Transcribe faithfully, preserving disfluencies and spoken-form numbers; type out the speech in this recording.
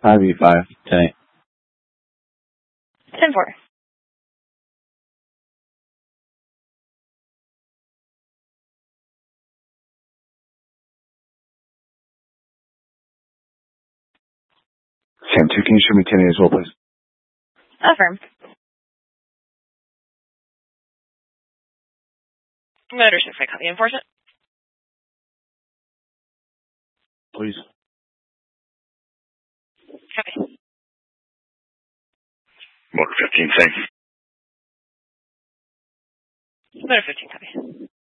five E five, ten eight. ten four. Sam two, can you show me ten eight as well, please? Affirm. Motor certified copy enforcement. Please. Copy. Motor fifteen, same. Motor fifteen, copy.